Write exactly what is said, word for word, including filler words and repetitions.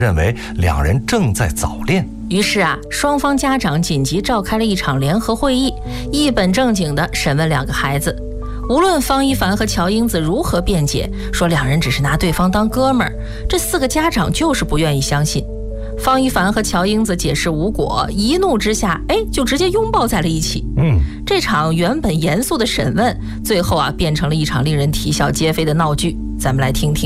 认为两人正在早恋。 于是啊，双方家长紧急召开了一场联合会议，一本正经地审问两个孩子。无论方一凡和乔英子如何辩解，说两人只是拿对方当哥们儿，这四个家长就是不愿意相信。方一凡和乔英子解释无果，一怒之下，哎，就直接拥抱在了一起。 嗯， 这场原本严肃的审问，最后啊，变成了一场令人啼笑皆非的闹剧。咱们来听听